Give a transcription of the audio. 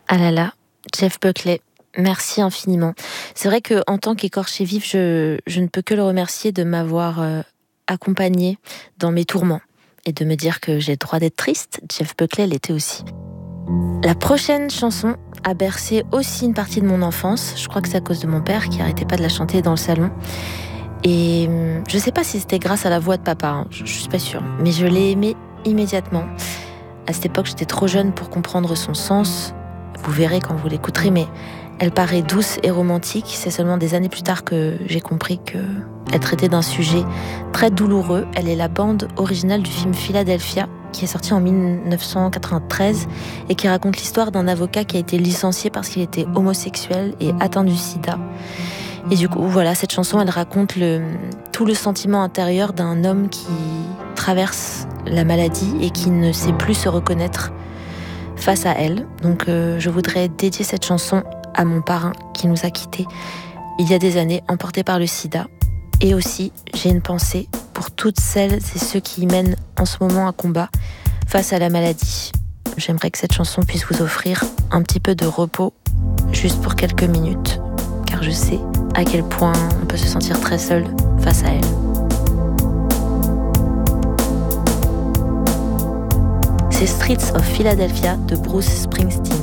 Ah là là, Jeff Buckley, merci infiniment. C'est vrai qu'en tant qu'écorché vif, je ne peux que le remercier de m'avoir accompagné dans mes tourments et de me dire que j'ai le droit d'être triste. Jeff Buckley l'était aussi. La prochaine chanson a bercé aussi une partie de mon enfance. Je crois que c'est à cause de mon père qui arrêtait pas de la chanter dans le salon. Et je sais pas si c'était grâce à la voix de papa, hein, je suis pas sûre, mais je l'ai aimée immédiatement. À cette époque, j'étais trop jeune pour comprendre son sens. Vous verrez quand vous l'écouterez, mais elle paraît douce et romantique. C'est seulement des années plus tard que j'ai compris qu'elle traitait d'un sujet très douloureux. Elle est la bande originale du film Philadelphia, qui est sorti en 1993 et qui raconte l'histoire d'un avocat qui a été licencié parce qu'il était homosexuel et atteint du sida. Et du coup, voilà, cette chanson, elle raconte tout le sentiment intérieur d'un homme qui traverse la maladie et qui ne sait plus se reconnaître face à elle. Donc je voudrais dédier cette chanson à mon parrain qui nous a quittés il y a des années, emporté par le sida. Et aussi, j'ai une pensée pour toutes celles et ceux qui mènent en ce moment un combat face à la maladie. J'aimerais que cette chanson puisse vous offrir un petit peu de repos, juste pour quelques minutes, car je sais à quel point on peut se sentir très seul face à elle. C'est Streets of Philadelphia de Bruce Springsteen.